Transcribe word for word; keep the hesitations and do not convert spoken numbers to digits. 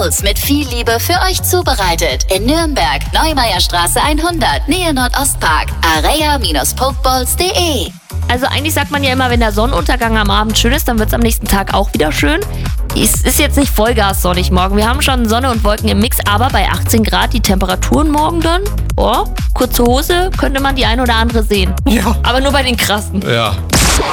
Bowls mit viel Liebe für euch zubereitet. In Nürnberg, Neumeierstraße hundert, Nähe Nordostpark. area-pokeballs punkt de. Also eigentlich sagt man ja immer, wenn der Sonnenuntergang am Abend schön ist, dann wird es am nächsten Tag auch wieder schön. Es ist jetzt nicht Vollgas sonnig morgen. Wir haben schon Sonne und Wolken im Mix, aber bei achtzehn Grad die Temperaturen morgen dann. Oh, kurze Hose, könnte man die ein oder andere sehen. Ja. Aber nur bei den krassen. Ja.